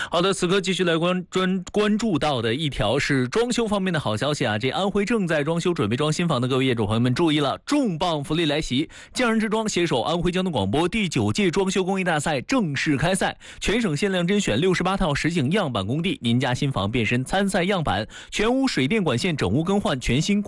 好的，此刻继续来关注到的一条是装修方面的好消息啊！这安徽正在装修准备装新房的各位业主朋友们注意了，重磅福利来袭！匠人之装携手安徽交通广播第9届装修工艺大赛正式开赛，全省限量甄选68套实景样板工地，您家新房变身参赛样板，全屋水电管线整屋更换，全新